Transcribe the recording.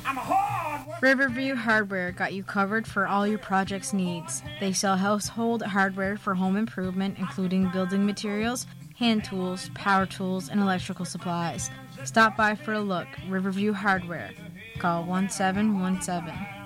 Riverview Hardware got you covered for all your project's needs. They sell household hardware for home improvement, including building materials, hand tools, power tools, and electrical supplies. Stop by for a look. Riverview Hardware. Call 1717.